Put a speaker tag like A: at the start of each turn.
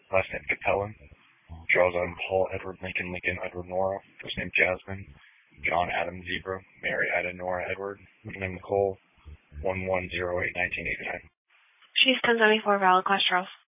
A: last name Capellan. Draws on Paul Edward Lincoln Edward Nora, first name Jasmine, John Adam Zebra, Mary Ada Nora Edward, middle name Nicole, 1108-1989.
B: She's 1074, valid cholesterol.